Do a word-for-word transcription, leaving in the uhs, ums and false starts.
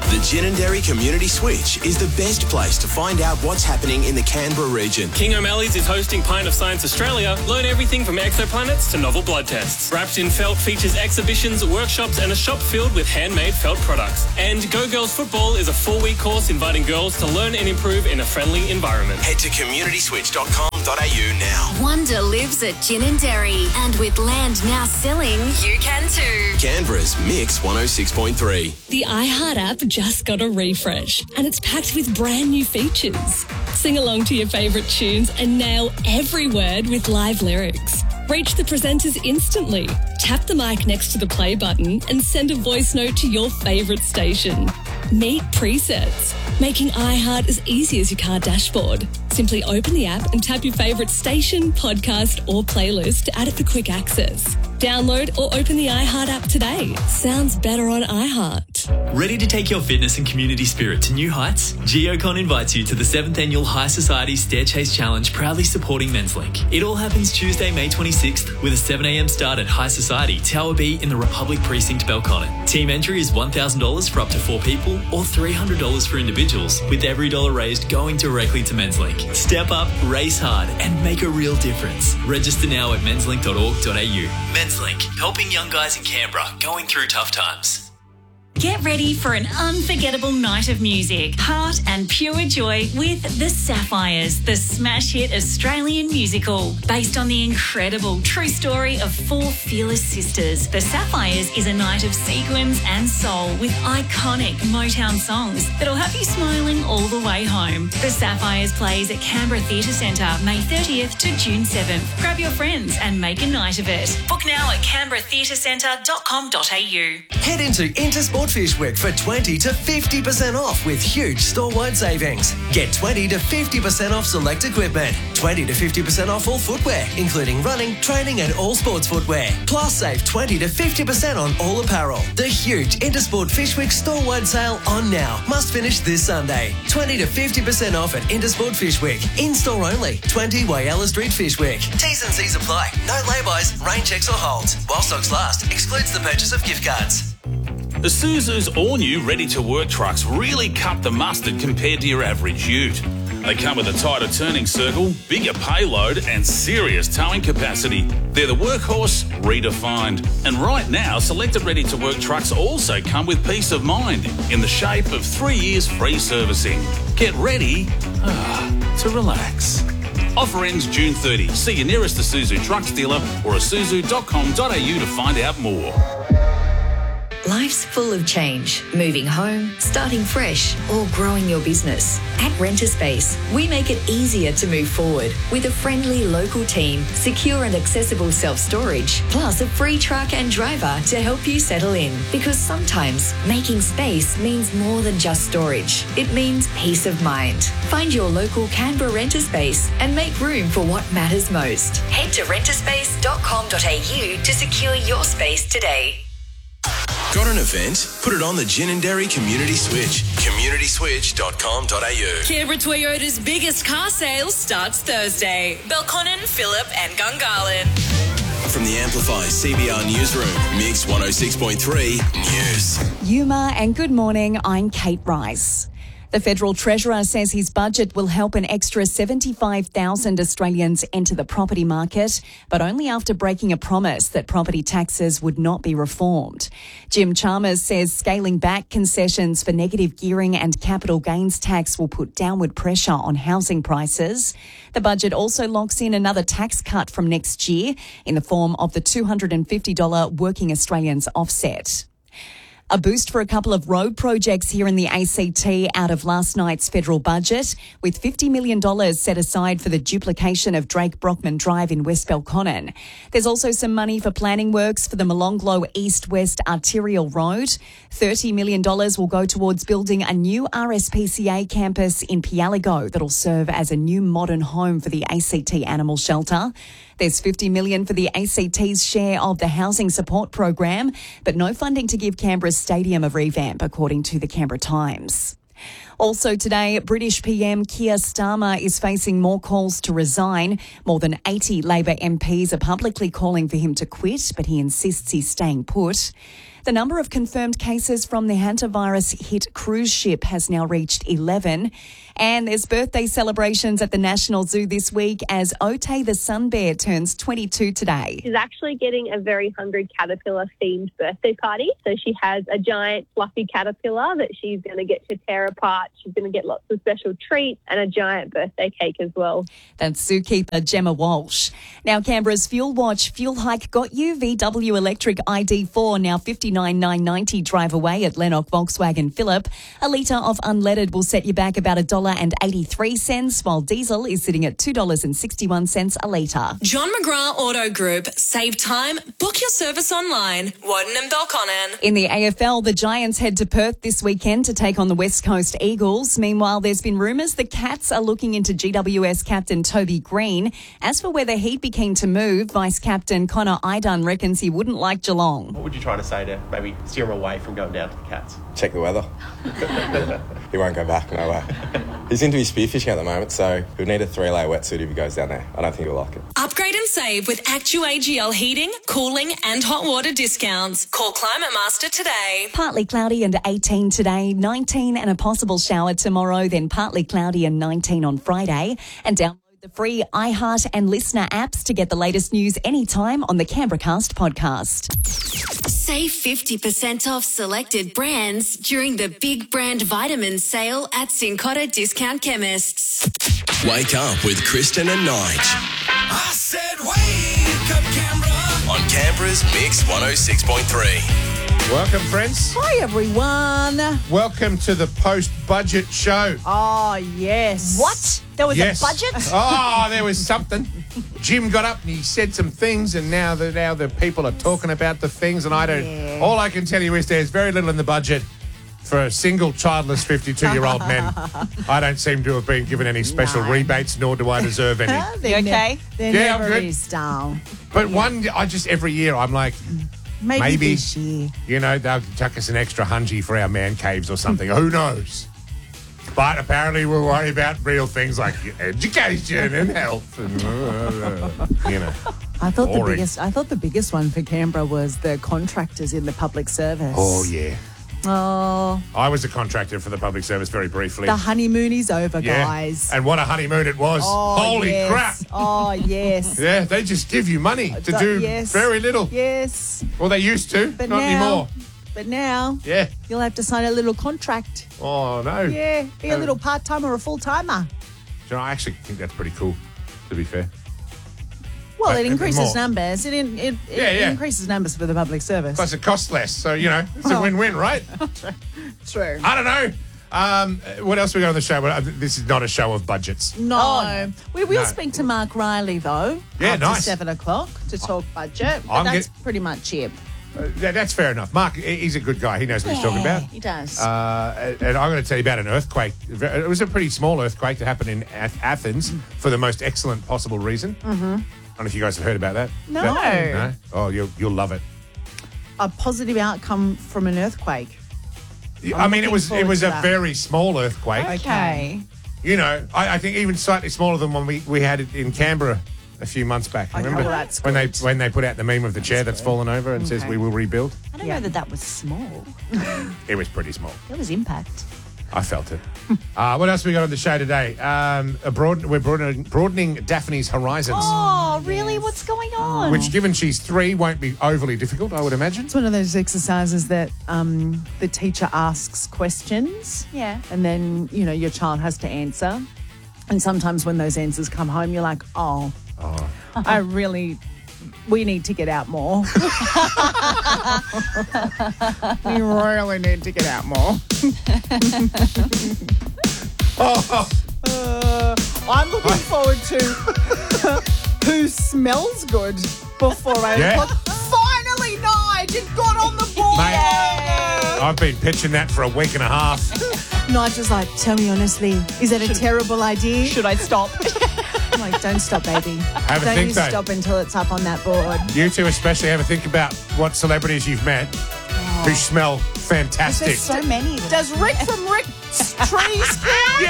The Ginninderry Community Switch is the best place to find out what's happening in the Canberra region. King O'Malley's is hosting Pint of Science Australia. Learn everything from exoplanets to novel blood tests. Wrapped in Felt features exhibitions, workshops and a shop filled with handmade felt products. And Go Girls Football is a four-week course inviting girls to learn and improve in a friendly environment. Head to community switch dot com dot a u now. Wonder lives at Ginninderry, and with land now selling, you can too. Canberra's Mix one oh six point three. The iHeart app just got a refresh, and it's packed with brand new features. Sing along to your favourite tunes and nail every word with live lyrics. Reach the presenters instantly. Tap the mic next to the play button and send a voice note to your favourite station. Meet presets, making iHeart as easy as your car dashboard. Simply open the app and tap your favourite station, podcast or playlist to add it for quick access. Download or open the iHeart app today. Sounds better on iHeart. Ready to take your fitness and community spirit to new heights? GeoCon invites you to the seventh Annual High Society Stair Chase Challenge, proudly supporting Menslink. It all happens Tuesday, May twenty-sixth, with a seven a m start at High Society, Tower B in the Republic Precinct, Belconnen. Team entry is one thousand dollars for up to four people or three hundred dollars for individuals, with every dollar raised going directly to Menslink. Step up, race hard and make a real difference. Register now at menslink dot org dot a u. Menslink, helping young guys in Canberra going through tough times. Get ready for an unforgettable night of music, heart and pure joy with The Sapphires, the smash hit Australian musical. Based on the incredible true story of four fearless sisters, The Sapphires is a night of sequins and soul with iconic Motown songs that'll have you smiling all the way home. The Sapphires plays at Canberra Theatre Centre May thirtieth to June seventh. Grab your friends and make a night of it. Book now at canberra theatre centre dot com dot a u. Head into Intersport Fishwick for twenty to fifty percent off with huge store-wide savings. Get twenty to fifty percent off select equipment, twenty to fifty percent off all footwear, including running, training and all sports footwear. Plus save twenty to fifty percent on all apparel. The huge Intersport Fishwick store-wide sale on now. Must finish this Sunday. twenty to fifty percent off at Intersport Fishwick. In-store only. twenty Whyalla Street, Fishwick. T's and C's apply. No lay-bys, rain checks or holds. While stocks last. Excludes the purchase of gift cards. Isuzu's all-new ready-to-work trucks really cut the mustard compared to your average ute. They come with a tighter turning circle, bigger payload and serious towing capacity. They're the workhorse redefined. And right now, selected ready-to-work trucks also come with peace of mind in the shape of three years free servicing. Get ready ah, to relax. Offer ends June thirtieth. See your nearest Isuzu trucks dealer or isuzu dot com dot a u to find out more. Life's full of change. Moving home, starting fresh, or growing your business. At Renter Space, we make it easier to move forward with a friendly local team, secure and accessible self-storage, plus a free truck and driver to help you settle in. Because sometimes making space means more than just storage. It means peace of mind. Find your local Canberra Renter Space and make room for what matters most. Head to renter space dot com dot a u to secure your space today. Got an event? Put it on the Ginninderry Community Switch. community switch dot com dot a u. Canberra Toyota's biggest car sale starts Thursday. Belconnen, Phillip and Gungahlin. From the Amplify C B R Newsroom, Mix one oh six point three News. Yuma and good morning, I'm Kate Rice. The Federal Treasurer says his budget will help an extra seventy-five thousand Australians enter the property market, but only after breaking a promise that property taxes would not be reformed. Jim Chalmers says scaling back concessions for negative gearing and capital gains tax will put downward pressure on housing prices. The budget also locks in another tax cut from next year in the form of the two hundred fifty dollars Working Australians offset. A boost for a couple of road projects here in the A C T out of last night's federal budget, with fifty million dollars set aside for the duplication of Drake Brockman Drive in West Belconnen. There's also some money for planning works for the Molonglo East-West Arterial Road. thirty million dollars will go towards building a new R S P C A campus in Pialigo that'll serve as a new modern home for the A C T Animal Shelter. There's fifty million dollars for the A C T's share of the Housing Support Program, but no funding to give Canberra's stadium a revamp, according to the Canberra Times. Also today, British P M Keir Starmer is facing more calls to resign. More than eighty Labor M Ps are publicly calling for him to quit, but he insists he's staying put. The number of confirmed cases from the hantavirus-hit cruise ship has now reached eleven. And there's birthday celebrations at the National Zoo this week as Otay the sun bear turns twenty-two today. She's actually getting a very hungry caterpillar-themed birthday party. So she has a giant fluffy caterpillar that she's going to get to tear apart. She's going to get lots of special treats and a giant birthday cake as well. That's zookeeper Gemma Walsh. Now, Canberra's Fuel Watch fuel hike got you. V W Electric I D four now fifty-nine thousand nine hundred ninety drive away at Lennox Volkswagen Phillip. A litre of unleaded will set you back about a dollar and eighty-three cents, while diesel is sitting at two dollars and sixty-one cents a litre. John McGrath Auto Group. Save time. Book your service online. Woden and Belconnen. In the A F L, the Giants head to Perth this weekend to take on the West Coast Eagles. Meanwhile, there's been rumours the Cats are looking into G W S captain Toby Green. As for whether he'd be keen to move, Vice Captain Connor Idun reckons he wouldn't like Geelong. What would you try to say to maybe steer him away from going down to the Cats? Check the weather. He won't go back, no way. He's into his spearfishing at the moment, so he'll need a three-layer wetsuit if he goes down there. I don't think he'll like it. Upgrade and save with Actu A G L heating, cooling and hot water discounts. Call Climate Master today. Partly cloudy and eighteen today, nineteen and a possible shower tomorrow, then partly cloudy and nineteen on Friday. And download the free iHeart and Listener apps to get the latest news anytime on the Canberracast podcast. Save fifty percent off selected brands during the Big Brand Vitamin Sale at Cincotta Discount Chemists. Wake up with Kristen and Nige. I said wake up, Canberra. On Canberra's Mix one oh six point three. Welcome, friends. Hi, everyone. Welcome to the post-budget show. Oh, yes. What? There was yes. a budget? Oh, there was something. Jim got up and he said some things, and now the, now the people are talking about the things, and I don't... Yeah. All I can tell you is there's very little in the budget for a single childless fifty-two-year-old man. I don't seem to have been given any special No. rebates, nor do I deserve any. You okay? There Yeah, I'm never good. is, down. But one, I just, every year, I'm like... Maybe, Maybe, this year. you know, they'll chuck us an extra hungy for our man caves or something. Who knows? But apparently we'll worry about real things like education and health. And, uh, you know, I thought the boring. biggest. I thought the biggest one for Canberra was the contractors in the public service. Oh, yeah. Oh, I was a contractor for the public service very briefly. the honeymoon is over, yeah. guys. And what a honeymoon it was. Oh, Holy yes. crap. Oh, yes. Yeah, they just give you money to Do- do yes. very little. Yes. Well, they used to, But not now, anymore. But now, Yeah. you'll have to sign a little contract. Oh, no. Yeah, be a Uh, little part-time or a full-timer. You know, I actually think that's pretty cool, to be fair. Well, But it a bit increases more. numbers. It, in, it, it Yeah, yeah. increases numbers for the public service. Plus, it costs less. So, you know, it's a Well. win-win, right? True. I don't know. Um, what else we got on the show? Well, this is not a show of budgets. No. We will No. speak to Mark Riley, though. Yeah, after nice. seven o'clock to talk budget. But I'm that's get- pretty much it. Uh, yeah, that's fair enough. Mark, he- he's a good guy. He knows what he's talking about. He does. Uh, and I'm going to tell you about an earthquake. It was a pretty small earthquake that happened in Ath- Athens for the most excellent possible reason. mm-hmm. I don't know if you guys have heard about that. No. That- no? Oh, you'll, you'll love it. A positive outcome from an earthquake. I mean, it looking was it forward was to a that. very small earthquake. Okay. You know, I, I think even slightly smaller than one we, we had in Canberra a few months back. Okay, Remember well, that's when they good. when they put out the meme of the chair that's fallen over and says Okay. we will rebuild? I don't know that that was small. It was pretty small. It was impact. I felt it. uh, what else we got on the show today? Um, a broad, we're broadening, broadening Daphne's horizons, Oh, really? What's going on? which, given she's three, won't be overly difficult, I would imagine. It's one of those exercises that um, the teacher asks questions. Yeah. And then, you know, your child has to answer. And sometimes when those answers come home, you're like, oh, I really, we need to get out more. We really need to get out more. Oh, Uh, I'm looking forward to who smells good before eight Yeah. o'clock. Finally, Nige, it got on the board. Mate. I've been pitching that for a week and a half. Nige was like, tell me honestly, is that a terrible idea? Should I stop? I'm like, don't stop, baby. Have a don't think, you though. stop until it's up on that board. You two especially have a think about what celebrities you've met who smell fantastic. There's so many. Does Rick from Rick's Trees count?